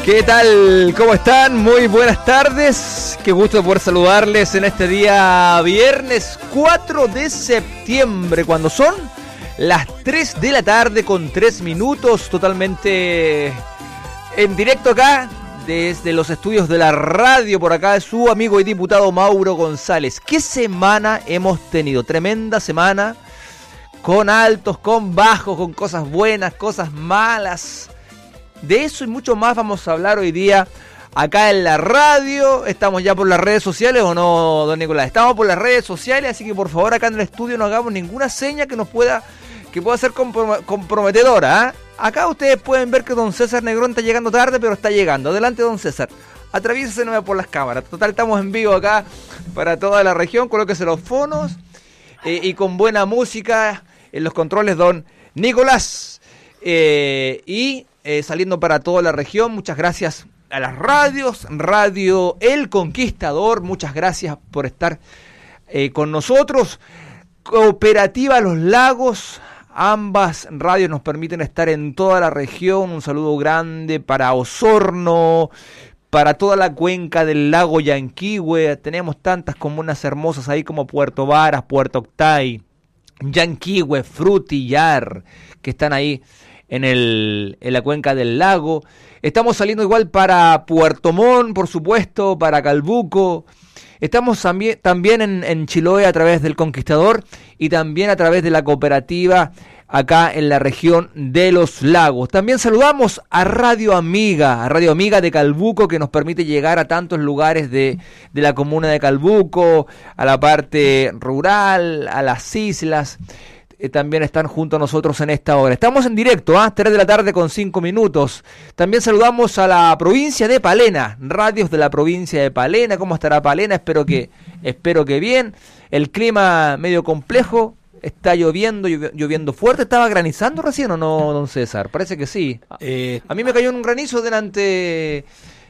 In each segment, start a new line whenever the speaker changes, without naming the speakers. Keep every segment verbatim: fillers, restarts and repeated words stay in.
¿Qué tal? ¿Cómo están? Muy buenas tardes. Qué gusto poder saludarles en este día viernes cuatro de septiembre, cuando son las tres de la tarde con tres minutos, totalmente en directo acá desde los estudios de la radio. Por acá es su amigo y diputado Mauro González. ¿Qué semana hemos tenido? Tremenda semana, con altos, con bajos, con cosas buenas, cosas malas. De eso y mucho más vamos a hablar hoy día acá en la radio. ¿Estamos ya por las redes sociales o no, don Nicolás? Estamos por las redes sociales, así que por favor acá en el estudio no hagamos ninguna seña que nos pueda que pueda ser comprom- comprometedora, ¿eh? Acá ustedes pueden ver que don César Negrón está llegando tarde, pero está llegando. Adelante, don César. Atraviésese por las cámaras. Total, estamos en vivo acá para toda la región. Colóquese los fonos eh, y con buena música en los controles, don Nicolás. Eh, y eh, saliendo para toda la región, muchas gracias a las radios. Radio El Conquistador, muchas gracias por estar eh, con nosotros. Cooperativa Los Lagos, ambas radios nos permiten estar en toda la región. Un saludo grande para Osorno, para toda la cuenca del lago Yanquihue. Tenemos tantas comunas hermosas ahí como Puerto Varas, Puerto Octay, Yanquihue, Frutillar, que están ahí en, el, en la cuenca del lago. Estamos saliendo igual para Puerto Montt, por supuesto, para Calbuco. Estamos también, también en, en Chiloé a través del Conquistador y también a través de la cooperativa acá en la región de los lagos. También saludamos a Radio Amiga, a Radio Amiga de Calbuco, que nos permite llegar a tantos lugares de, de la comuna de Calbuco, a la parte rural, a las islas. Eh, también están junto a nosotros en esta hora. Estamos en directo, ¿ah? tres de la tarde con cinco minutos. También saludamos a la provincia de Palena, radios de la provincia de Palena. ¿Cómo estará Palena? Espero que, espero que bien. El clima medio complejo, está lloviendo, llovi- lloviendo fuerte. ¿Estaba granizando recién o no, don César? Parece que sí.
Eh,
A mí me cayó un granizo delante,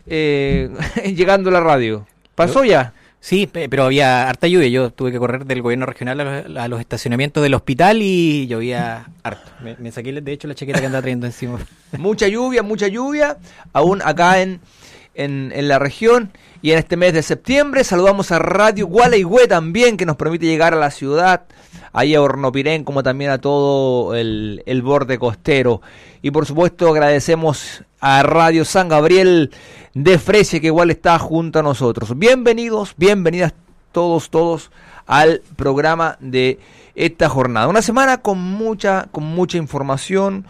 eh, llegando a la radio. ¿Pasó ya?
sí, pe- pero había harta lluvia. Yo tuve que correr del gobierno regional a los, a los estacionamientos del hospital y llovía harto. Me, me saqué, de hecho, la chaqueta que andaba trayendo encima.
Mucha lluvia, mucha lluvia, aún acá en, en, en la región. Y en este mes de septiembre saludamos a Radio Gualeguay también, que nos permite llegar a la ciudad, ahí a Hornopirén, como también a todo el, el borde costero. Y por supuesto agradecemos a Radio San Gabriel de Fresia, que igual está junto a nosotros. Bienvenidos, bienvenidas todos, todos al programa de esta jornada. Una semana con mucha, con mucha información,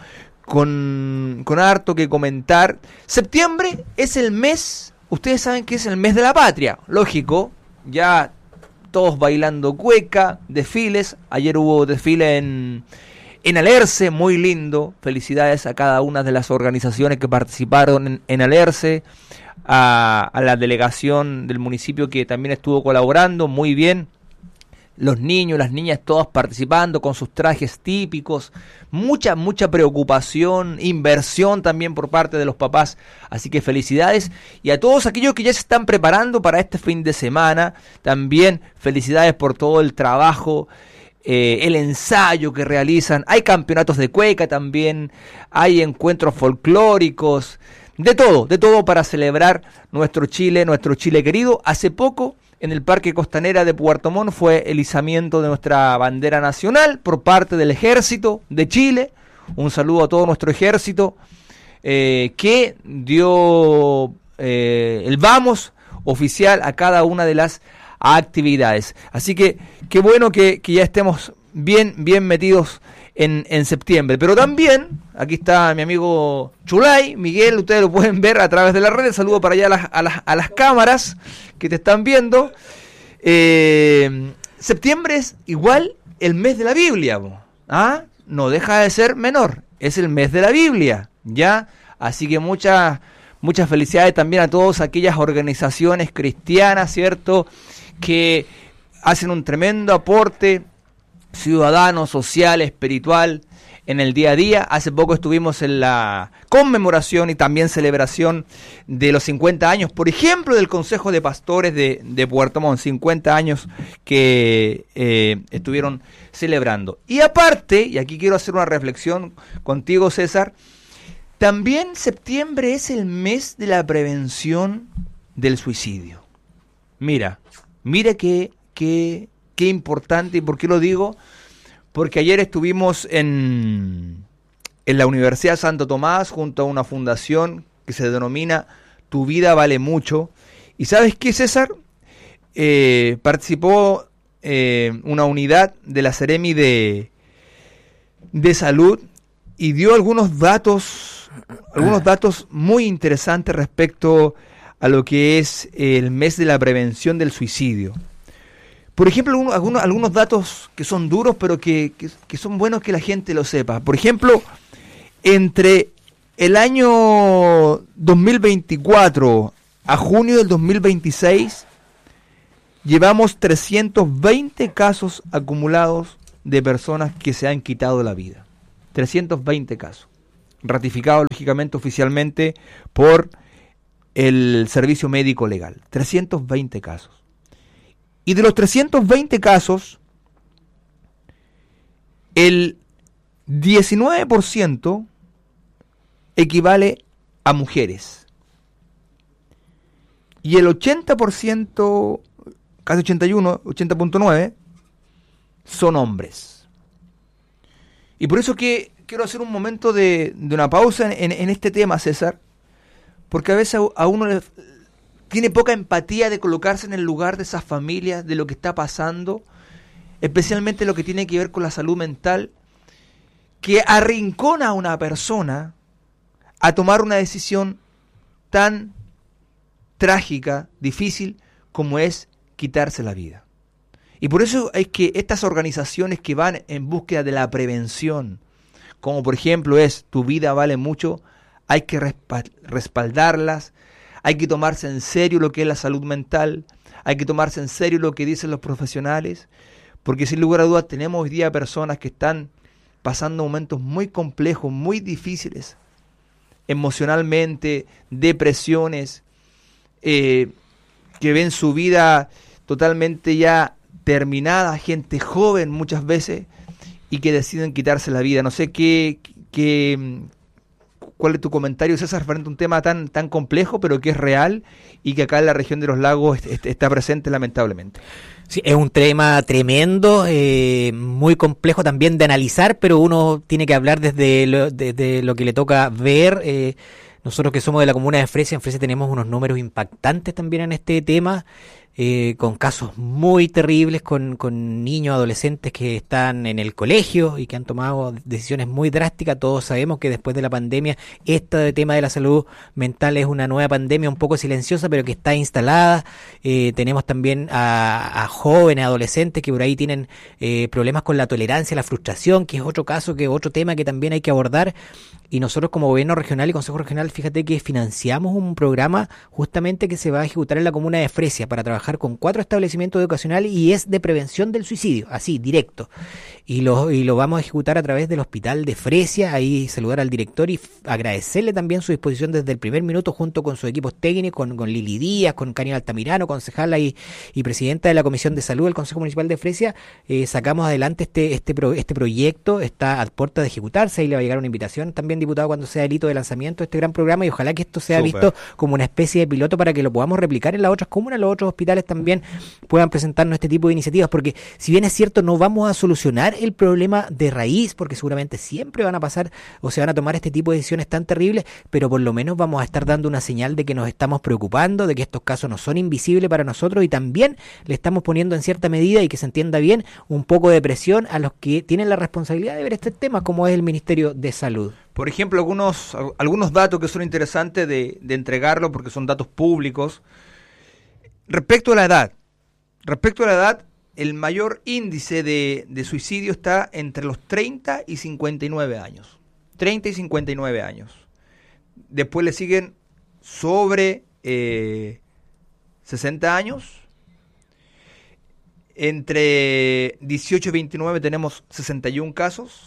con, con harto que comentar. Septiembre es el mes, ustedes saben que es el mes de la patria, lógico, ya todos bailando cueca, desfiles. Ayer hubo desfile en, en Alerce, muy lindo. Felicidades a cada una de las organizaciones que participaron en, en Alerce, a, a la delegación del municipio que también estuvo colaborando, muy bien. Los niños, las niñas, todos participando con sus trajes típicos. Mucha, mucha preocupación, inversión también por parte de los papás. Así que felicidades. Y a todos aquellos que ya se están preparando para este fin de semana, también felicidades por todo el trabajo, eh, el ensayo que realizan. Hay campeonatos de cueca también, hay encuentros folclóricos, de todo, de todo para celebrar nuestro Chile, nuestro Chile querido. Hace poco, en el Parque Costanera de Puerto Montt, fue el izamiento de nuestra bandera nacional por parte del Ejército de Chile. Un saludo a todo nuestro ejército eh, que dio eh, el vamos oficial a cada una de las actividades. Así que qué bueno que, que ya estemos bien, bien metidos en, en septiembre. Pero también, aquí está mi amigo Chulay, Miguel, ustedes lo pueden ver a través de las redes. Saludo para allá a las, a las, a las cámaras que te están viendo. Eh, septiembre es igual el mes de la Biblia, ¿ah? No deja de ser menor, es el mes de la Biblia, ¿ya? Así que muchas muchas felicidades también a todas aquellas organizaciones cristianas, ¿cierto?, que hacen un tremendo aporte ciudadano, social, espiritual en el día a día. Hace poco estuvimos en la conmemoración y también celebración de los cincuenta años, por ejemplo, del Consejo de Pastores de, de Puerto Montt, cincuenta años que eh, estuvieron celebrando. Y aparte, y aquí quiero hacer una reflexión contigo, César, También septiembre es el mes de la prevención del suicidio. Mira, mira qué, qué, qué importante. ¿Y por qué lo digo? Porque ayer estuvimos en, en la Universidad Santo Tomás junto a una fundación que se denomina Tu Vida Vale Mucho. ¿Y sabes qué, César? Eh, participó eh, una unidad de la Seremi de, de Salud y dio algunos datos, algunos datos muy interesantes respecto a lo que es el mes de la prevención del suicidio. Por ejemplo, algunos, algunos, algunos datos que son duros, pero que, que, que son buenos que la gente lo sepa. Por ejemplo, entre el año dos mil veinticuatro a junio del dos mil veintiséis, llevamos trescientos veinte casos acumulados de personas que se han quitado la vida. trescientos veinte casos. Ratificados, lógicamente, oficialmente por el Servicio Médico Legal. trescientos veinte casos. Y de los trescientos veinte casos, el diecinueve por ciento equivale a mujeres. Y el ochenta por ciento, casi ochenta y uno, ochenta punto nueve, son hombres. Y por eso que quiero hacer un momento de, de una pausa en, en, en este tema, César, porque a veces a, a uno le, tiene poca empatía de colocarse en el lugar de esas familias, de lo que está pasando, especialmente lo que tiene que ver con la salud mental, que arrincona a una persona a tomar una decisión tan trágica, difícil, como es quitarse la vida. Y por eso es que estas organizaciones que van en búsqueda de la prevención, como por ejemplo es Tu Vida Vale Mucho, hay que respaldarlas, hay que tomarse en serio lo que es la salud mental, hay que tomarse en serio lo que dicen los profesionales, porque sin lugar a dudas tenemos hoy día personas que están pasando momentos muy complejos, muy difíciles, emocionalmente, depresiones, eh, que ven su vida totalmente ya terminada, gente joven muchas veces, y que deciden quitarse la vida. No sé qué, qué cuál es tu comentario, César, frente a un tema tan, tan complejo, pero que es real y que acá en la región de los lagos est- está presente lamentablemente.
Sí, es un tema tremendo, eh, muy complejo también de analizar, pero uno tiene que hablar desde lo, desde lo que le toca ver. Eh, nosotros que somos de la comuna de Fresia, en Fresia tenemos unos números impactantes también en este tema, eh, con casos muy terribles, con, con niños, adolescentes que están en el colegio y que han tomado decisiones muy drásticas. Todos sabemos que después de la pandemia, este tema de la salud mental es una nueva pandemia un poco silenciosa, pero que está instalada. Eh, tenemos también a, a jóvenes, adolescentes que por ahí tienen eh, problemas con la tolerancia, la frustración, que es otro caso, que es otro tema que también hay que abordar. Y nosotros como gobierno regional y consejo regional, fíjate que financiamos un programa justamente que se va a ejecutar en la comuna de Fresia para trabajar con cuatro establecimientos educacionales y es de prevención del suicidio, así, directo. Y lo, y lo vamos a ejecutar a través del hospital de Fresia. Ahí saludar al director y f- agradecerle también su disposición desde el primer minuto junto con sus equipos técnicos, con, con Lili Díaz, con Cani Altamirano, concejala y, y presidenta de la Comisión de Salud del Consejo Municipal de Fresia. Eh, sacamos adelante este, este, pro, este proyecto, está a puerta de ejecutarse, ahí le va a llegar una invitación también, diputado, cuando sea el hito de lanzamiento de este gran programa, y ojalá que esto sea
Súper.
visto como una especie de piloto para que lo podamos replicar en las otras comunas, los otros hospitales también puedan presentarnos este tipo de iniciativas, porque si bien es cierto no vamos a solucionar el problema de raíz, porque seguramente siempre van a pasar o se van a tomar este tipo de decisiones tan terribles, pero por lo menos vamos a estar dando una señal de que nos estamos preocupando, de que estos casos no son invisibles para nosotros, y también le estamos poniendo en cierta medida, y que se entienda bien, un poco de presión a los que tienen la responsabilidad de ver este tema, como es el Ministerio de Salud.
Por ejemplo, algunos, algunos datos que son interesantes de, de entregarlo porque son datos públicos. Respecto a la edad, respecto a la edad, el mayor índice de, de suicidio está entre los treinta y cincuenta y nueve años. treinta y cincuenta y nueve años. Después le siguen sobre eh, sesenta años. Entre dieciocho y veintinueve tenemos sesenta y uno casos.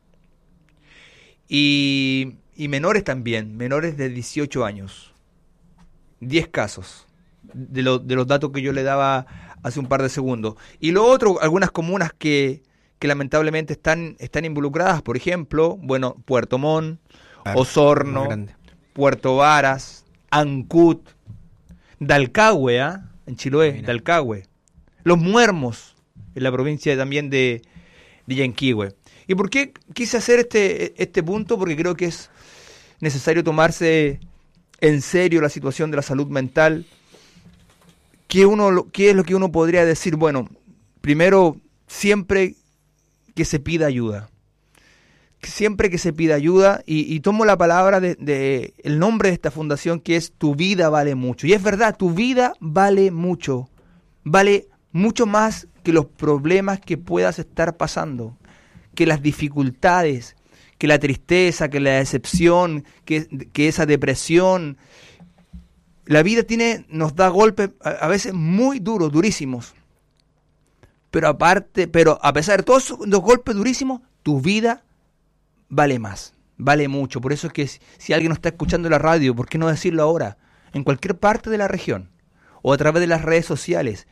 Y, y menores también, menores de dieciocho años. diez casos. De, lo, de los datos que yo le daba hace un par de segundos. Y lo otro, algunas comunas que, que lamentablemente están, están involucradas, por ejemplo, bueno, Puerto Montt,
Claro,
Osorno, Puerto Varas, Ancud, Dalcahue, ¿eh? en Chiloé, Mira. Dalcahue, Los Muermos, en la provincia también de, de Yanquihue. ¿Y por qué quise hacer este, este punto? Porque creo que es necesario tomarse en serio la situación de la salud mental. ¿Qué, uno, qué es lo que uno podría decir? Bueno, primero, siempre que se pida ayuda. Siempre que se pida ayuda, y, y tomo la palabra de, de el nombre de esta fundación, que es Tu Vida Vale Mucho. Y es verdad, tu vida vale mucho. Vale mucho más que los problemas que puedas estar pasando, que las dificultades, que la tristeza, que la decepción, que, que esa depresión. La vida tiene, nos da golpes a, a veces muy duros, durísimos. Pero aparte, pero a pesar de todos los golpes durísimos, tu vida vale más, vale mucho. Por eso es que si, si alguien no está escuchando la radio, ¿por qué no decirlo ahora? En cualquier parte de la región, o a través de las redes sociales,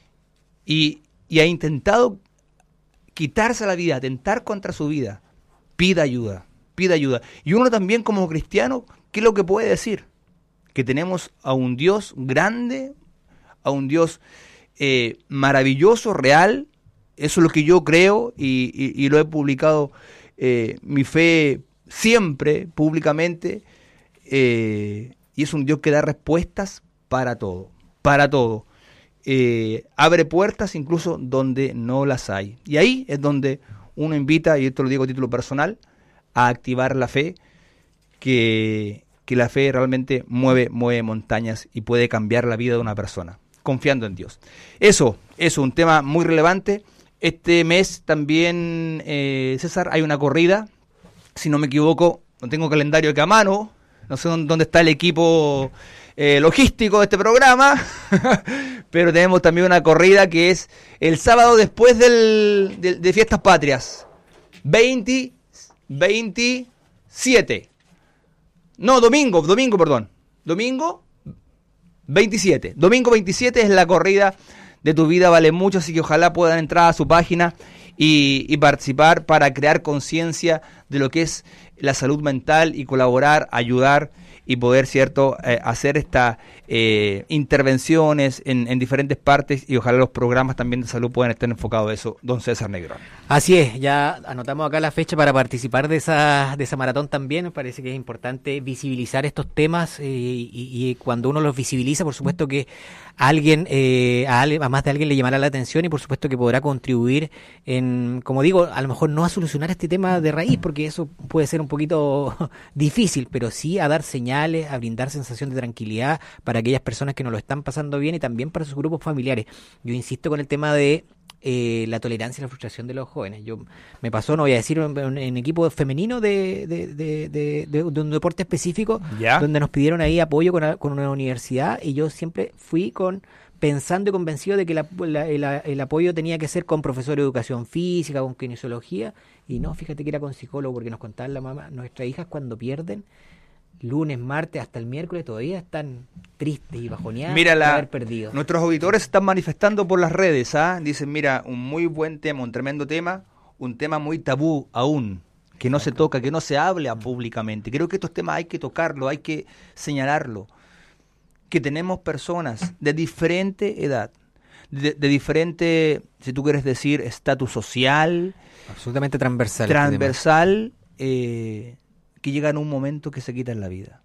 y, y ha intentado quitarse la vida, atentar contra su vida, pida ayuda, pida ayuda. Y uno también como cristiano, ¿qué es lo que puede decir? Que tenemos a un Dios grande, a un Dios eh, maravilloso, real. Eso es lo que yo creo, y, y, y lo he publicado, eh, mi fe siempre, públicamente, eh, y es un Dios que da respuestas para todo, para todo. Eh, abre puertas incluso donde no las hay. Y ahí es donde uno invita, y esto lo digo a título personal, a activar la fe, que, que la fe realmente mueve, mueve montañas y puede cambiar la vida de una persona, confiando en Dios. Eso, eso, un tema muy relevante. Este mes también, eh, César, hay una corrida, si no me equivoco, no tengo calendario acá a mano, no sé dónde está el equipo eh, logístico de este programa, pero tenemos también una corrida que es el sábado después del, de, de Fiestas Patrias, veinte, veintisiete, no, domingo, domingo, perdón, domingo veintisiete, domingo veintisiete es la corrida de Tu Vida Vale Mucho, así que ojalá puedan entrar a su página y, y participar para crear conciencia de lo que es la salud mental y colaborar, ayudar y poder, cierto, eh, hacer estas eh, intervenciones en, en diferentes partes, y ojalá los programas también de salud puedan estar enfocados a eso, don César Negrón.
Así es, ya anotamos acá la fecha para participar de esa de esa maratón también. Me parece que es importante visibilizar estos temas, eh, y, y cuando uno los visibiliza, por supuesto que a alguien, eh, a, alguien, a más de alguien le llamará la atención, y por supuesto que podrá contribuir en, como digo, a lo mejor no a solucionar este tema de raíz, porque eso puede ser un poquito difícil, pero sí a dar señales, a brindar sensación de tranquilidad para aquellas personas que no lo están pasando bien, y también para sus grupos familiares. Yo insisto con el tema de eh, la tolerancia y la frustración de los jóvenes. Yo me pasó, no voy a decir, en, en equipo femenino de, de, de, de, de, de un deporte específico, ¿ya?, donde nos pidieron ahí apoyo con, con una universidad, y yo siempre fui con pensando y convencido de que la, la, el, el apoyo tenía que ser con profesor de educación física, con kinesiología, y no, fíjate que era con psicólogo, porque nos contaban la mamá, nuestras hijas cuando pierden, lunes, martes, hasta el miércoles, todavía están tristes y bajoneadas
mira la,
por haber perdido.
Nuestros auditores están manifestando por las redes, ¿ah? Dicen, mira, un muy buen tema, un tremendo tema, un tema muy tabú aún, que no se toca, que no se habla públicamente. Creo que estos temas hay que tocarlo, hay que señalarlo. Que tenemos personas de diferente edad, de, de diferente, si tú quieres decir, estatus social.
Absolutamente transversal.
Transversal, eh, que llegan a un momento que se quitan la vida.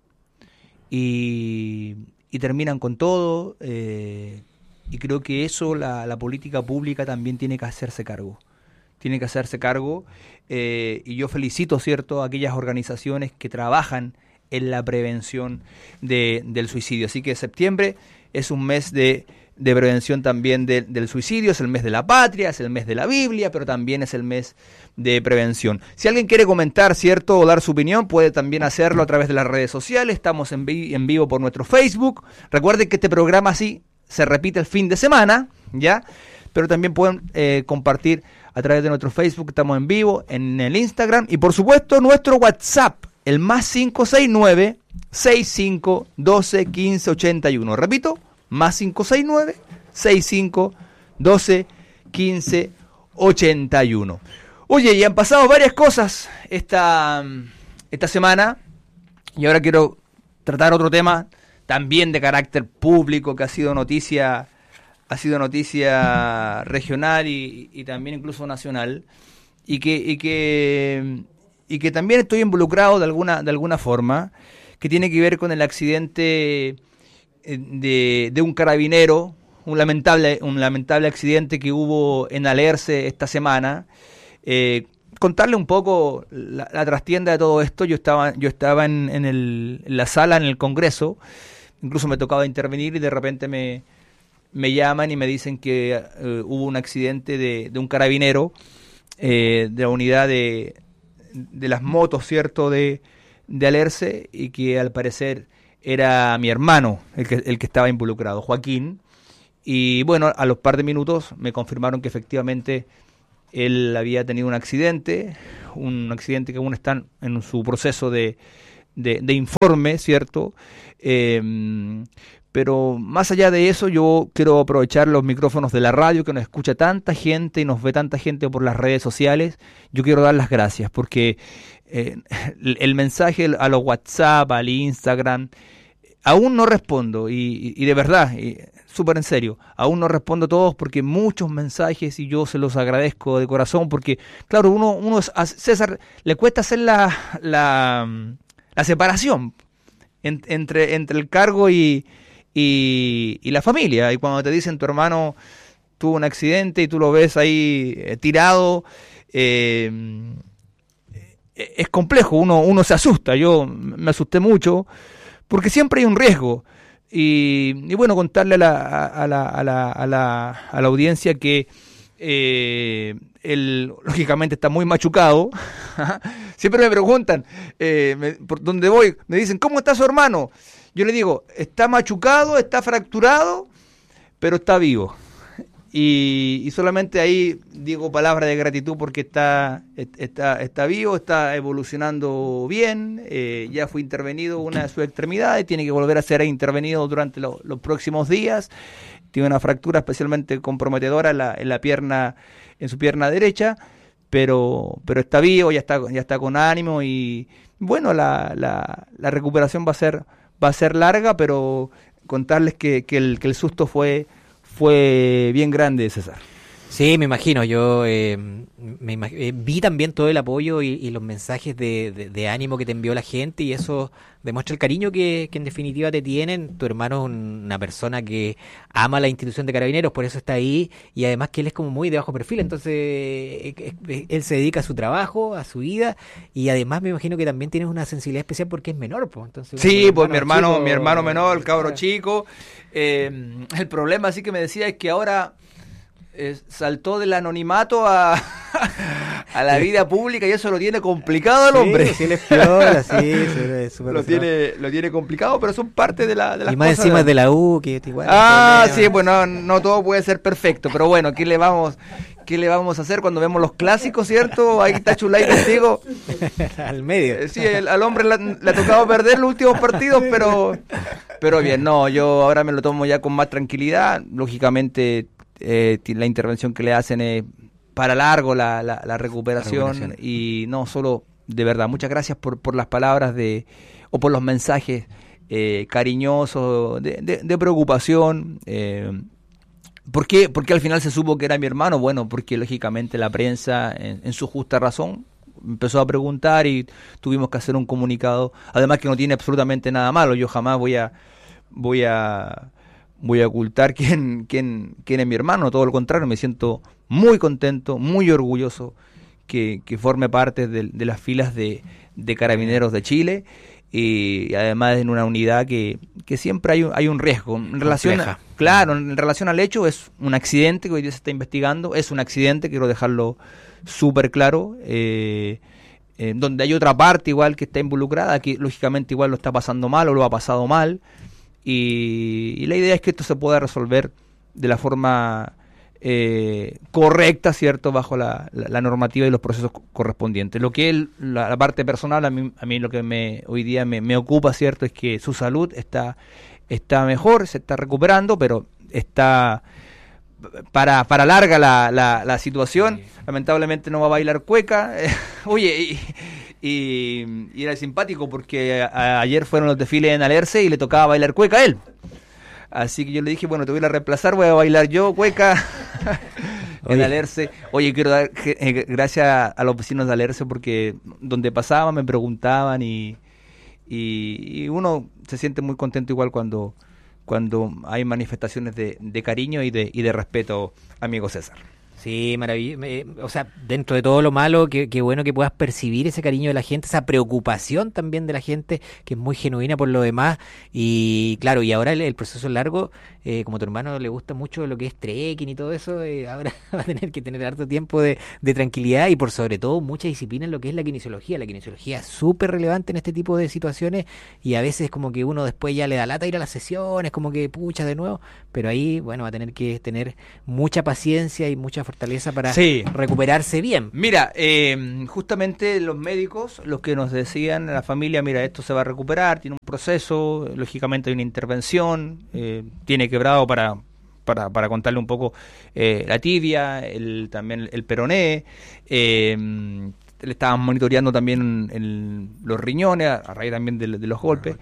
Y, y terminan con todo, eh, y creo que eso la, la política pública también tiene que hacerse cargo. Tiene que hacerse cargo, eh, y yo felicito, ¿cierto?, a aquellas organizaciones que trabajan en la prevención de, del suicidio. Así que septiembre es un mes de, de prevención también de, del suicidio, es el mes de la patria, es el mes de la Biblia, pero también es el mes de prevención. Si alguien quiere comentar, ¿cierto?, o dar su opinión, puede también hacerlo a través de las redes sociales. Estamos en, vi- en vivo por nuestro Facebook. Recuerden que este programa sí se repite el fin de semana, ¿ya? Pero también pueden eh, compartir a través de nuestro Facebook. Estamos en vivo, en el Instagram, y por supuesto nuestro WhatsApp, el más cinco seis nueve, seis cinco uno dos, uno cinco ocho uno. Repito, más cinco seis nueve, seis cinco uno dos, uno cinco ocho uno. Oye, y han pasado varias cosas esta, esta semana. Y ahora quiero tratar otro tema también de carácter público que ha sido noticia, ha sido noticia regional y, y también incluso nacional, y que, y que y que también estoy involucrado de alguna de alguna forma, que tiene que ver con el accidente de, de un carabinero, un lamentable un lamentable accidente que hubo en Alerce esta semana. Eh, contarle un poco la, la trastienda de todo esto. Yo estaba yo estaba en, en, el, en la sala en el Congreso, incluso me tocaba intervenir y de repente me, me llaman y me dicen que eh, hubo un accidente de, de un carabinero eh, de la unidad de, de las motos, ¿cierto?, de, de Alerce, y que al parecer era mi hermano el que, el que estaba involucrado, Joaquín. Y bueno, a los par de minutos me confirmaron que efectivamente él había tenido un accidente, un accidente que aún está en su proceso de, de, de informe, ¿cierto? Eh, pero más allá de eso, yo quiero aprovechar los micrófonos de la radio, que nos escucha tanta gente y nos ve tanta gente por las redes sociales. Yo quiero dar las gracias, porque eh, el, el mensaje a los WhatsApp, al Instagram, aún no respondo, y, y de verdad, súper en serio, aún no respondo a todos porque muchos mensajes y yo se los agradezco de corazón, porque claro, uno, uno a César le cuesta hacer la, la, la separación en, entre, entre el cargo y, y, y la familia, y cuando te dicen tu hermano tuvo un accidente y tú lo ves ahí eh, tirado, eh, es complejo, uno, uno se asusta, yo me asusté mucho, porque siempre hay un riesgo. Y, y bueno, contarle a la, a la, a la, a la, a la audiencia que eh, él lógicamente está muy machucado. Siempre me preguntan, eh, me, por dónde voy, me dicen, ¿cómo está su hermano? Yo le digo, está machucado, está fracturado, pero está vivo. Y, y solamente ahí digo palabras de gratitud porque está, está, está vivo, está evolucionando bien, eh, ya fue intervenido una de sus extremidades, tiene que volver a ser intervenido durante lo, los próximos días. Tiene una fractura especialmente comprometedora en la, en la pierna, en su pierna derecha, pero, pero está vivo, ya está, ya está con ánimo y bueno, la, la, la recuperación va a ser, va a ser larga, pero contarles que, que, el, que el susto fue fue bien grande, César.
Sí, me imagino. Yo eh, me imag- eh, vi también todo el apoyo y, y los mensajes de, de, de ánimo que te envió la gente, y eso demuestra el cariño que, que en definitiva te tienen. Tu hermano es una persona que ama la institución de Carabineros, por eso está ahí, y además que él es como muy de bajo perfil, entonces eh, eh, él se dedica a su trabajo, a su vida, y además me imagino que también tienes una sensibilidad especial porque es menor, pues. Entonces,
sí, pues mi hermano,
chico,
mi hermano menor, el cabro
claro.
chico. Eh, el problema, así que me decía, es que ahora eh, saltó del anonimato a, a la vida pública y eso lo tiene complicado al hombre.
Sí, sí, él es piola, sí, es súper
lo tiene, lo tiene complicado, pero son parte de, la, de las
y más
cosas.
encima de... de la U, que igual.
Ah, sí, bueno, no, no todo puede ser perfecto, pero bueno, ¿qué le vamos, qué le vamos a hacer cuando vemos los clásicos, cierto? Ahí está Chulay contigo.
Al medio.
Eh, sí, el, al hombre le, le ha tocado perder los últimos partidos, pero... Pero bien, no, yo ahora me lo tomo ya con más tranquilidad. Lógicamente, eh, la intervención que le hacen es para largo la, la, la, recuperación, la recuperación. Y no, solo, de verdad, muchas gracias por, por las palabras de o por los mensajes eh, cariñosos, de, de, de preocupación. Eh, ¿por qué? Porque al final se supo que era mi hermano. Bueno, porque lógicamente la prensa, en, en su justa razón, empezó a preguntar y tuvimos que hacer un comunicado, además que no tiene absolutamente nada malo. Yo jamás voy a voy a voy a ocultar quién quién quién es mi hermano, todo lo contrario, me siento muy contento, muy orgulloso que, que forme parte de, de las filas de, de Carabineros de Chile, y además en una unidad que, que siempre hay un, hay un riesgo en relación a, claro, en relación al hecho. Es un accidente que hoy día se está investigando, es un accidente, quiero dejarlo súper claro, eh, eh, donde hay otra parte igual que está involucrada, que lógicamente igual lo está pasando mal o lo ha pasado mal, y, y la idea es que esto se pueda resolver de la forma eh, correcta, ¿cierto?, bajo la, la, la normativa y los procesos correspondientes. Lo que es la, la parte personal, a mí, a mí lo que me hoy día me, me ocupa, ¿cierto?, es que su salud está, está mejor, se está recuperando, pero está... Para, para larga la, la, la situación. Sí. Lamentablemente no va a bailar cueca. Oye, y, y, y era simpático porque a, a, ayer fueron los desfiles en Alerce y le tocaba bailar cueca a él. Así que yo le dije, bueno, te voy a reemplazar, voy a bailar yo cueca en Alerce. Oye, quiero dar eh, gracias a los vecinos de Alerce porque donde pasaban me preguntaban y, y, y uno se siente muy contento igual cuando, cuando hay manifestaciones de, de cariño y de, y de respeto, amigo César.
Sí, maravilloso. Eh, o sea, dentro de todo lo malo, qué que bueno que puedas percibir ese cariño de la gente, esa preocupación también de la gente, que es muy genuina por lo demás. Y claro, y ahora el, el proceso es largo, eh, como a tu hermano le gusta mucho lo que es trekking y todo eso, eh, ahora va a tener que tener harto tiempo de, de tranquilidad y por sobre todo mucha disciplina en lo que es la kinesiología. La kinesiología es súper relevante en este tipo de situaciones y a veces como que uno después ya le da lata ir a las sesiones, como que pucha de nuevo, pero ahí, bueno, va a tener que tener mucha paciencia y mucha fortaleza para sí. recuperarse bien.
Mira, eh, justamente los médicos, los que nos decían a la familia, mira, esto se va a recuperar, tiene un proceso, lógicamente hay una intervención, eh, tiene quebrado para, para, para contarle un poco eh, la tibia, el, también el peroné, eh, le estaban monitoreando también el, los riñones a, a raíz también de, de los golpes.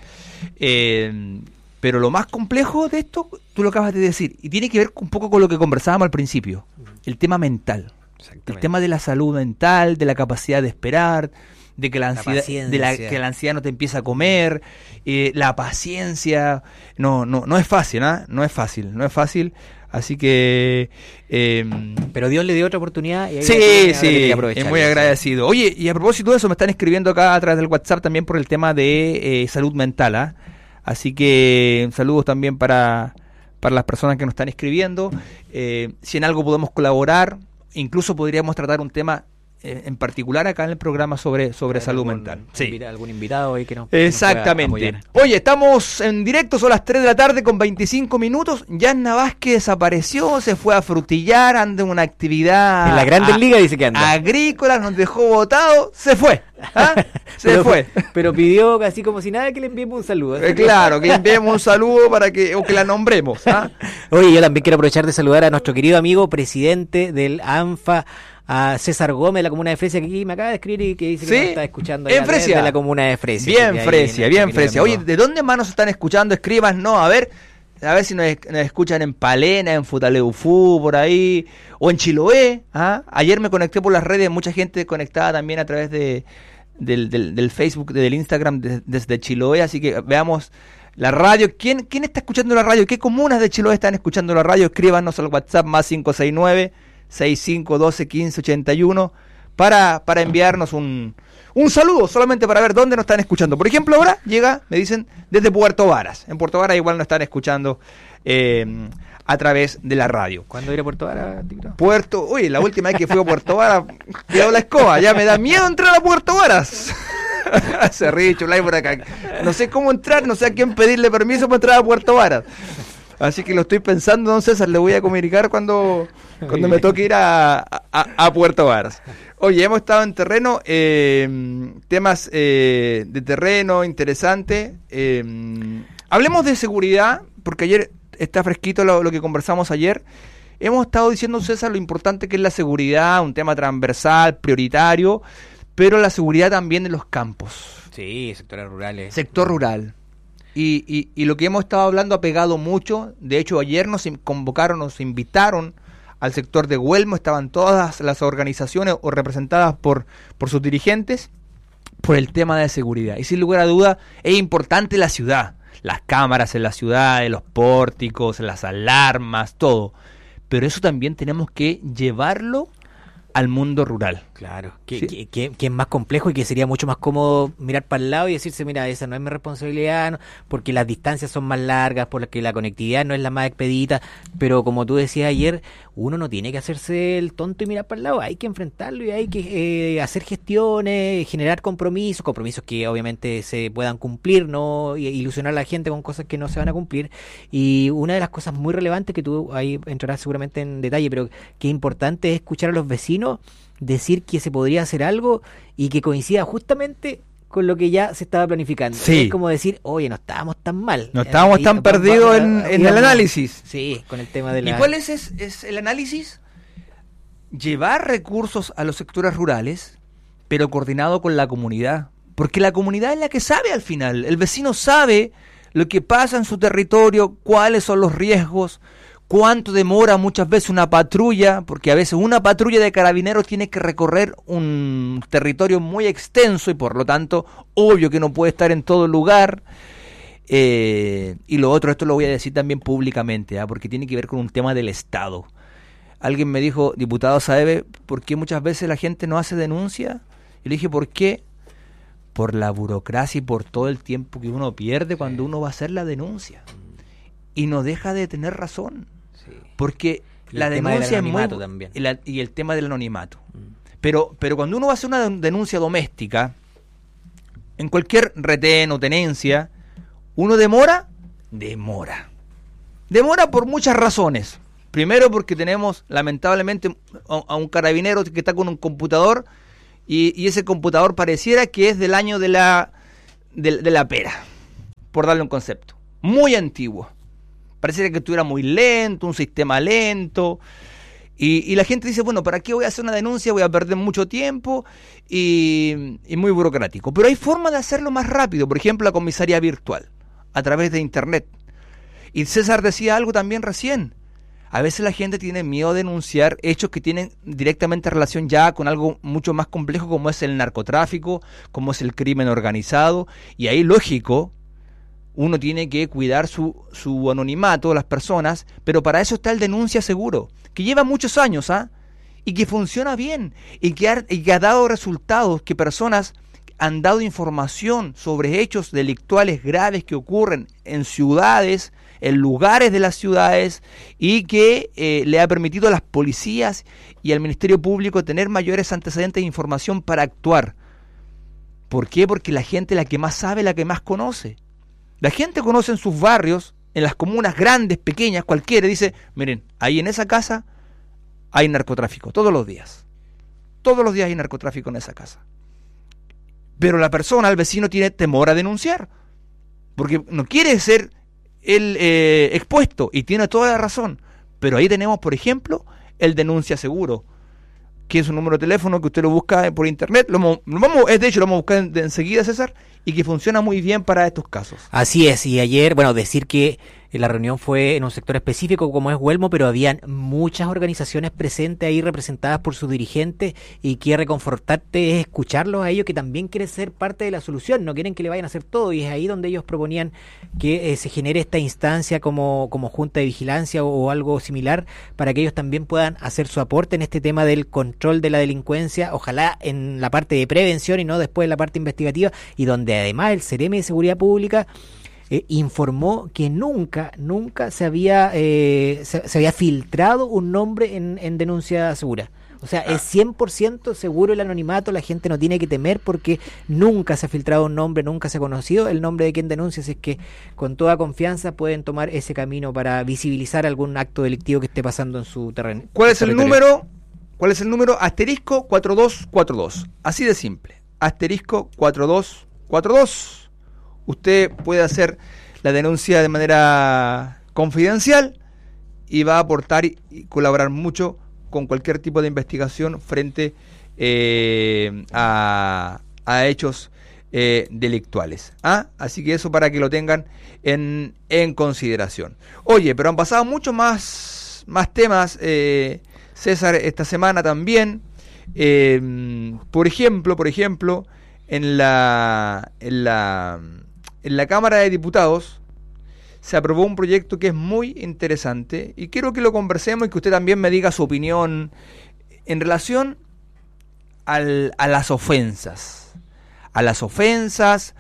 Eh, Pero lo más complejo de esto, tú lo acabas de decir, y tiene que ver un poco con lo que conversábamos al principio, el tema mental, el tema de la salud mental, de la capacidad de esperar, de que la ansiedad, la de la, que la ansiedad no te empieza a comer, eh, la paciencia, no, no, no es fácil, ¿eh? no es fácil, no es fácil, así que... Eh,
pero Dios le dio otra oportunidad y ahí
sí, sí, es muy agradecido. Oye, y a propósito de eso, me están escribiendo acá a través del WhatsApp también por el tema de eh, salud mental, ¿ah? ¿eh? Así que saludos también para, para las personas que nos están escribiendo. Eh, si en algo podemos colaborar, incluso podríamos tratar un tema eh, en particular acá en el programa sobre, sobre salud
algún,
mental.
Sí. Invita, algún invitado ahí que nos
Exactamente. Nos Oye, estamos en directo, son las tres de la tarde con veinticinco minutos. Yanna Vázquez desapareció, se fue a frutillar, anda en una actividad...
En la Grandes Ligas dice que anda.
Agrícola, nos dejó botado, se fue. ¿Ah? Se
pero,
fue.
Pero pidió así como si nada que le enviemos un saludo.
Eh, claro, que le enviemos un saludo para que, o que la nombremos. ¿Ah?
Oye, yo también quiero aprovechar de saludar a nuestro querido amigo, presidente del ANFA, a César Gómez de la comuna de Fresia, que aquí me acaba de escribir y que dice que
¿Sí?
nos está escuchando
en Fresia.
de la comuna de Fresia.
Bien Fresia, bien Fresia. Oye, ¿de dónde más nos están escuchando? Escribas, no, a ver, a ver si nos, nos escuchan en Palena, en Futaleufú, por ahí, o en Chiloé. ¿Ah? Ayer me conecté por las redes, mucha gente conectada también a través de del, del, del Facebook, del Instagram de, desde Chiloé, así que veamos la radio. ¿Quién, ¿Quién está escuchando la radio? ¿Qué comunas de Chiloé están escuchando la radio? Escríbanos al WhatsApp más cinco seis nueve, seis cinco uno dos, uno cinco ocho uno para, para enviarnos un, un saludo, solamente para ver dónde nos están escuchando. Por ejemplo, ahora llega, me dicen, desde Puerto Varas. En Puerto Varas igual nos están escuchando eh, a través de la radio.
¿Cuándo iré a Puerto Varas, Tigro?
Puerto, uy, la última vez que fui a Puerto Varas, quedó la escoba, ya me da miedo entrar a Puerto Varas. Se ríe Chulay por acá. No sé cómo entrar, no sé a quién pedirle permiso para entrar a Puerto Varas. Así que lo estoy pensando, don César, le voy a comunicar cuando, cuando me toque ir a, a, a Puerto Varas. Oye, hemos estado en terreno, eh, temas eh, de terreno interesante. Eh, hablemos de seguridad, porque ayer está fresquito lo, lo que conversamos ayer. Hemos estado diciendo, César, lo importante que es la seguridad, un tema transversal, prioritario, pero la seguridad también en los campos.
Sí, sectores rurales.
Sector rural. Y, y, y lo que hemos estado hablando ha pegado mucho. De hecho, ayer nos convocaron, nos invitaron al sector de Huelmo. Estaban todas las organizaciones o representadas por, por sus dirigentes por el tema de seguridad. Y sin lugar a duda, es importante la ciudad. Las cámaras en la ciudad, los pórticos, las alarmas, todo. Pero eso también tenemos que llevarlo al mundo rural.
Claro, que, ¿sí? que, que, que es más complejo y que sería mucho más cómodo mirar para el lado y decirse, mira, esa no es mi responsabilidad, no, porque las distancias son más largas, porque la conectividad no es la más expedita, pero como tú decías ayer, uno no tiene que hacerse el tonto y mirar para el lado, hay que enfrentarlo y hay que eh, hacer gestiones, generar compromisos, compromisos que obviamente se puedan cumplir, no ilusionar a la gente con cosas que no se van a cumplir. Y una de las cosas muy relevantes que tú ahí entrarás seguramente en detalle, pero que es importante es escuchar a los vecinos decir que se podría hacer algo y que coincida justamente con lo que ya se estaba planificando.
Sí.
Es como decir, oye, no estábamos tan mal.
No estábamos eh, tan y, perdidos en, en el análisis.
Sí, con el tema de la...
¿Y cuál es, es, es el análisis? Llevar recursos a los sectores rurales pero coordinado con la comunidad. Porque la comunidad es la que sabe al final. El vecino sabe lo que pasa en su territorio, cuáles son los riesgos, cuánto demora muchas veces una patrulla, porque a veces una patrulla de carabineros tiene que recorrer un territorio muy extenso y por lo tanto, obvio que no puede estar en todo lugar. Eh, y lo otro, esto lo voy a decir también públicamente, ¿eh? Porque tiene que ver con un tema del Estado. Alguien me dijo, diputado Saeve, ¿por qué muchas veces la gente no hace denuncia? Y le dije, ¿por qué? Por la burocracia y por todo el tiempo que uno pierde cuando uno va a hacer la denuncia. Y no deja de tener razón. Sí. Porque y la denuncia es muy... También. Y, la, y el tema del anonimato. Mm. Pero, pero cuando uno va a hacer una denuncia doméstica, en cualquier retén o tenencia, uno demora, demora. Demora por muchas razones. Primero porque tenemos, lamentablemente, a, a un carabinero que está con un computador y, y ese computador pareciera que es del año de la, de, de la pera, por darle un concepto. Muy antiguo. Pareciera que estuviera muy lento, un sistema lento. Y, y la gente dice, bueno, ¿para qué voy a hacer una denuncia? Voy a perder mucho tiempo y, y muy burocrático. Pero hay formas de hacerlo más rápido. Por ejemplo, la comisaría virtual, a través de internet. Y César decía algo también recién. A veces la gente tiene miedo a denunciar hechos que tienen directamente relación ya con algo mucho más complejo como es el narcotráfico, como es el crimen organizado. Y ahí, lógico, uno tiene que cuidar su, su anonimato, las personas, pero para eso está el denuncia seguro, que lleva muchos años, ¿ah? Y que funciona bien, y que, ha, y que ha dado resultados, que personas han dado información sobre hechos delictuales graves que ocurren en ciudades, en lugares de las ciudades, y que eh, le ha permitido a las policías y al Ministerio Público tener mayores antecedentes de información para actuar. ¿Por qué? Porque la gente es la que más sabe, la que más conoce. La gente conoce en sus barrios, en las comunas grandes, pequeñas, cualquiera, dice, miren, ahí en esa casa hay narcotráfico, todos los días. Todos los días hay narcotráfico en esa casa. Pero la persona, el vecino, tiene temor a denunciar, porque no quiere ser el eh, expuesto, y tiene toda la razón. Pero ahí tenemos, por ejemplo, el denuncia seguro, que es un número de teléfono que usted lo busca por internet, lo, lo vamos, de hecho lo vamos a buscar en, de enseguida, César, y que funciona muy bien para estos casos.
Así es, y ayer, bueno, decir que la reunión fue en un sector específico como es Huelmo, pero habían muchas organizaciones presentes ahí representadas por sus dirigentes, y que reconfortarte es escucharlos a ellos, que también quieren ser parte de la solución, no quieren que le vayan a hacer todo, y es ahí donde ellos proponían que eh, se genere esta instancia como, como junta de vigilancia o, o algo similar, para que ellos también puedan hacer su aporte en este tema del control de la delincuencia, ojalá en la parte de prevención y no después en la parte investigativa, y donde además el Ceremi de Seguridad Pública Eh, informó que nunca, nunca se había eh, se, se había filtrado un nombre en, en denuncia segura. O sea, ah. es cien por ciento seguro el anonimato, la gente no tiene que temer porque nunca se ha filtrado un nombre, nunca se ha conocido el nombre de quien denuncia, así es que con toda confianza pueden tomar ese camino para visibilizar algún acto delictivo que esté pasando en su terreno.
¿Cuál es el número? ¿Cuál es el número? Asterisco cuatro dos cuatro dos. Así de simple. Asterisco cuatro dos cuatro dos. Usted puede hacer la denuncia de manera confidencial y va a aportar y, y colaborar mucho con cualquier tipo de investigación frente eh, a, a hechos eh, delictuales. ¿Ah? Así que eso para que lo tengan en, en consideración. Oye, pero han pasado muchos más, más temas, eh, César, esta semana también. Eh, por ejemplo, por ejemplo, en la... En la En la Cámara de Diputados se aprobó un proyecto que es muy interesante y quiero que lo conversemos y que usted también me diga su opinión en relación al, a las ofensas, a las ofensas,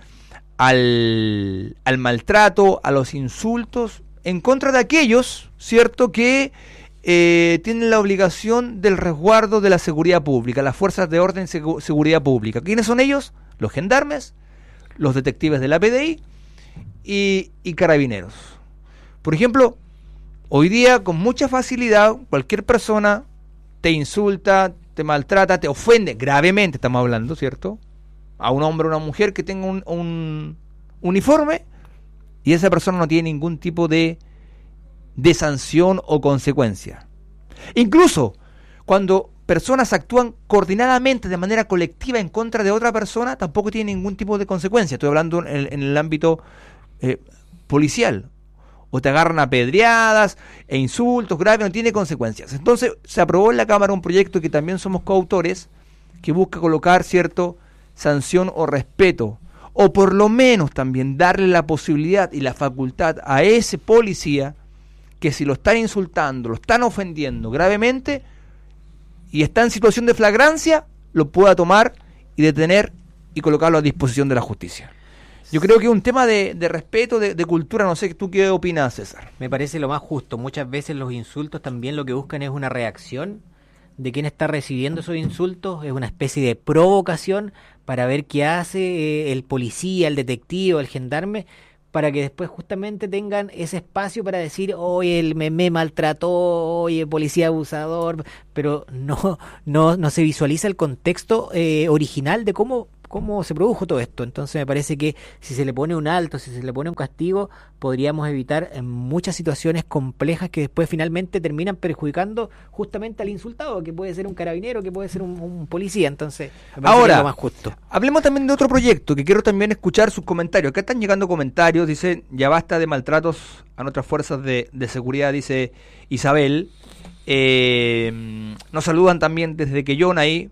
al, al maltrato, a los insultos en contra de aquellos, ¿cierto?, que eh, tienen la obligación del resguardo de la seguridad pública, las fuerzas de orden y segu- seguridad pública. ¿Quiénes son ellos? Los gendarmes, los detectives de la P D I y, y carabineros. Por ejemplo, hoy día con mucha facilidad cualquier persona te insulta, te maltrata, te ofende gravemente, estamos hablando, ¿cierto?, a un hombre o una mujer que tenga un, un uniforme, y esa persona no tiene ningún tipo de, de sanción o consecuencia. Incluso cuando personas actúan coordinadamente de manera colectiva en contra de otra persona, tampoco tiene ningún tipo de consecuencia. Estoy hablando en, en el ámbito eh, policial. O te agarran a pedreadas e insultos graves, no tiene consecuencias. Entonces se aprobó en la Cámara un proyecto que también somos coautores, que busca colocar cierto sanción o respeto, o por lo menos también darle la posibilidad y la facultad a ese policía que si lo están insultando, lo están ofendiendo gravemente y está en situación de flagrancia, lo pueda tomar y detener y colocarlo a disposición de la justicia. Yo creo que es un tema de, de respeto, de, de cultura. No sé, ¿tú qué opinas, César?
Me parece lo más justo. Muchas veces los insultos también lo que buscan es una reacción de quien está recibiendo esos insultos, es una especie de provocación para ver qué hace eh, el policía, el detective, el gendarme, para que después justamente tengan ese espacio para decir, oye, él me, me maltrató, oye, policía abusador, pero no, no, no se visualiza el contexto eh, original de cómo, cómo se produjo todo esto. Entonces me parece que si se le pone un alto, si se le pone un castigo, podríamos evitar en muchas situaciones complejas que después finalmente terminan perjudicando justamente al insultado, que puede ser un carabinero, que puede ser un, un policía. Entonces me parece
ahora,
que es lo más justo.
Hablemos también de otro proyecto, que quiero también escuchar sus comentarios. Acá están llegando comentarios, dice, ya basta de maltratos a nuestras fuerzas de, de seguridad, dice Isabel. Eh, nos saludan también desde Quellón ahí,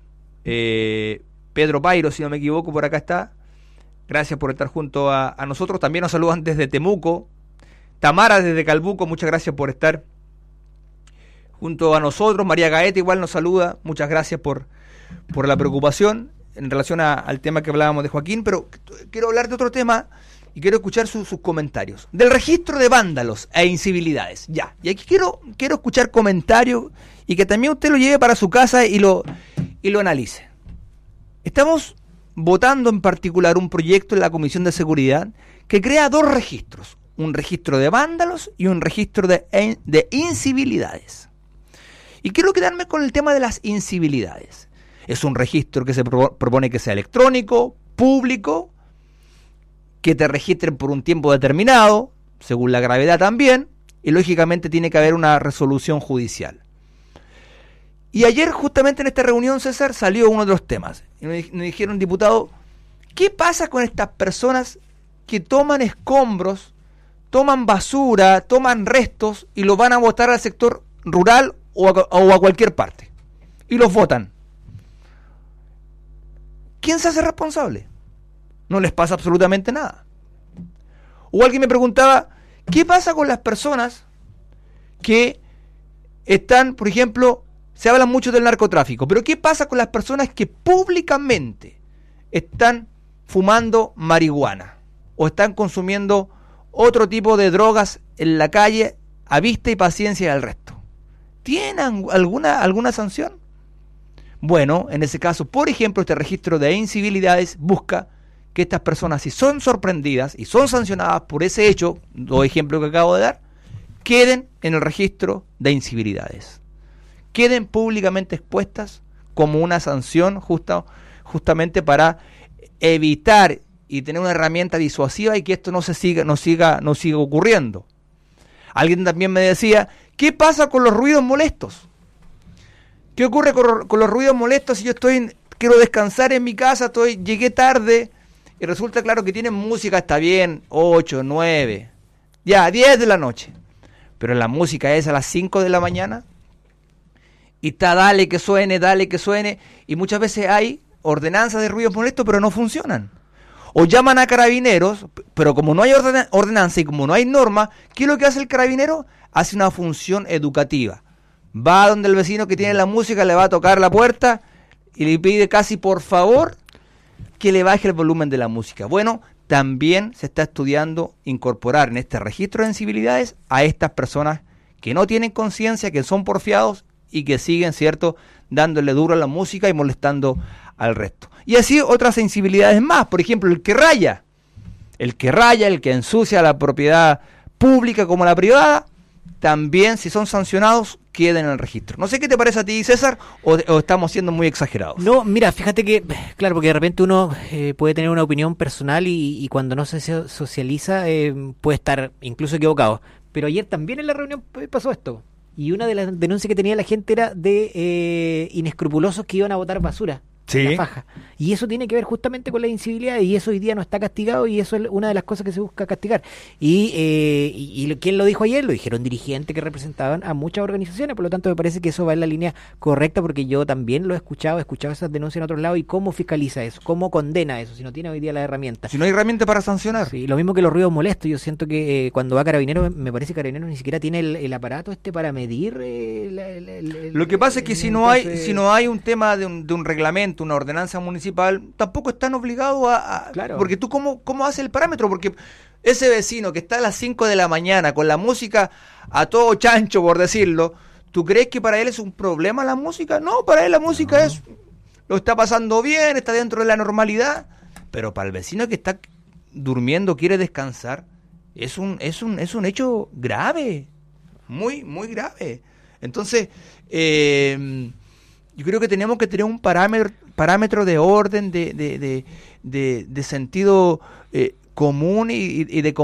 eh, Pedro Pairo, si no me equivoco, por acá está. Gracias por estar junto a, a nosotros. También nos saludan desde Temuco. Tamara desde Calbuco, muchas gracias por estar junto a nosotros. María Gaeta igual nos saluda. Muchas gracias por, por la preocupación en relación a, al tema que hablábamos de Joaquín. Pero quiero hablar de otro tema y quiero escuchar su, sus comentarios. Del registro de vándalos e incivilidades. Ya. Y aquí quiero, quiero escuchar comentarios y que también usted lo lleve para su casa y lo, y lo analice. Estamos votando en particular un proyecto en la Comisión de Seguridad que crea dos registros, un registro de vándalos y un registro de, de incivilidades. Y quiero quedarme con el tema de las incivilidades. Es un registro que se pro, propone que sea electrónico, público, que te registren por un tiempo determinado, según la gravedad también, y lógicamente tiene que haber una resolución judicial. Y ayer justamente en esta reunión, César, salió uno de los temas. Y me dijeron, diputado, ¿qué pasa con estas personas que toman escombros, toman basura, toman restos y los van a botar al sector rural o a, o a cualquier parte? Y los botan. ¿Quién se hace responsable? No les pasa absolutamente nada. O alguien me preguntaba, ¿qué pasa con las personas que están, por ejemplo, se habla mucho del narcotráfico, pero ¿qué pasa con las personas que públicamente están fumando marihuana o están consumiendo otro tipo de drogas en la calle a vista y paciencia del resto? ¿Tienen alguna, alguna sanción? Bueno, en ese caso, por ejemplo, este registro de incivilidades busca que estas personas, si son sorprendidas y son sancionadas por ese hecho, los ejemplos que acabo de dar, queden en el registro de incivilidades. Queden públicamente expuestas como una sanción justa, justamente para evitar y tener una herramienta disuasiva y que esto no se siga, no siga, no siga ocurriendo. Alguien también me decía, ¿qué pasa con los ruidos molestos? ¿Qué ocurre con, con los ruidos molestos si yo estoy, quiero descansar en mi casa, estoy, llegué tarde y resulta claro que tienen música, está bien, ocho, nueve, ya, diez de la noche, pero la música es a las cinco de la mañana? Y está dale que suene, dale que suene, y muchas veces hay ordenanzas de ruidos molestos, pero no funcionan. O llaman a carabineros, pero como no hay orden, ordenanza y como no hay norma, ¿qué es lo que hace el carabinero? Hace una función educativa. Va donde el vecino que tiene la música, le va a tocar la puerta y le pide casi por favor que le baje el volumen de la música. Bueno, también se está estudiando incorporar en este registro de incivilidades a estas personas que no tienen conciencia, que son porfiados y que siguen, ¿cierto?, dándole duro a la música y molestando al resto. Y así otras sensibilidades más, por ejemplo, el que raya, el que raya, el que ensucia la propiedad pública como la privada, también si son sancionados queden en el registro. No sé qué te parece a ti, César, o, o estamos siendo muy exagerados.
No, mira, fíjate que, claro, porque de repente uno eh, puede tener una opinión personal y, y cuando no se socializa eh, puede estar incluso equivocado. Pero ayer también en la reunión pasó esto. Y una de las denuncias que tenía la gente era de eh, inescrupulosos que iban a botar basura.
Sí.
La faja. Y eso tiene que ver justamente con la incivilidad, y eso hoy día no está castigado, y eso es una de las cosas que se busca castigar. Y, eh, y, y ¿quién lo dijo ayer? Lo dijeron dirigentes que representaban a muchas organizaciones, por lo tanto me parece que eso va en la línea correcta, porque yo también lo he escuchado, he escuchado esas denuncias en otros lados, y cómo fiscaliza eso, cómo condena eso, si no tiene hoy día la herramienta.
Si no hay herramienta para sancionar.
Sí, lo mismo que los ruidos molestos. Yo siento que eh, cuando va Carabineros, me parece que Carabineros ni siquiera tiene el, el aparato este para medir eh, la, el, el,
Lo que pasa es que
el,
si no hay
entonces...
si no hay un tema de un, de un reglamento, una ordenanza municipal, tampoco están obligados a... a
Claro.
Porque tú, ¿cómo, ¿cómo haces el parámetro? Porque ese vecino que está a las cinco de la mañana con la música a todo chancho, por decirlo, ¿tú crees que para él es un problema la música? No, para él la música no. es... Lo está pasando bien, está dentro de la normalidad, pero para el vecino que está durmiendo, quiere descansar, es un, es un, es un hecho grave, muy, muy grave. Entonces, eh, yo creo que tenemos que tener un parámetro, parámetro de orden, de, de, de, de, de sentido eh, común y, y de